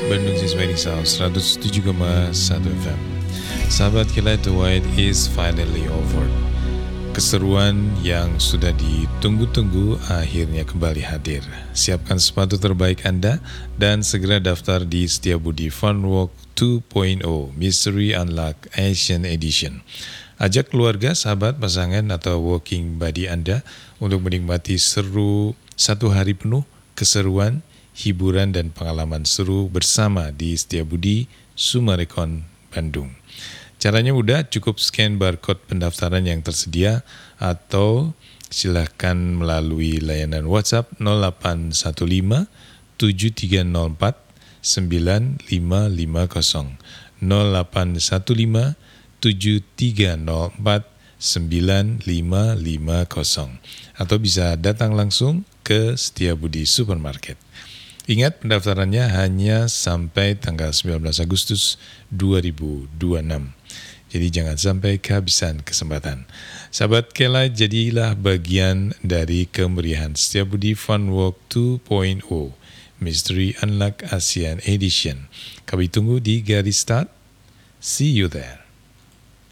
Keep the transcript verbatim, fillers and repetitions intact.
Bandung Siswedi South seratus tujuh koma satu F M. Sahabat Kilat, the wait is finally over. Keseruan yang sudah ditunggu-tunggu akhirnya kembali hadir. Siapkan sepatu terbaik Anda dan segera daftar di Setiabudi Fun Walk dua titik nol Mystery Unlock Asian Edition. Ajak keluarga, sahabat, pasangan, atau walking buddy Anda untuk menikmati seru satu hari penuh keseruan, hiburan, dan pengalaman seru bersama di Setiabudi, Summarecon, Bandung. Caranya mudah, cukup scan barcode pendaftaran yang tersedia atau silahkan melalui layanan WhatsApp nol delapan satu lima tujuh tiga nol empat sembilan lima lima nol nol delapan satu lima tujuh tiga nol empat sembilan lima lima nol atau bisa datang langsung ke Setiabudi Supermarket. Ingat, pendaftarannya hanya sampai tanggal sembilan belas Agustus dua ribu dua puluh enam. Jadi jangan sampai kehabisan kesempatan. Sahabat Kela, jadilah bagian dari kemeriahan Setiabudi Fun Walk dua titik nol Mystery Unlock ASEAN Edition. Kami tunggu di garis start. See you there.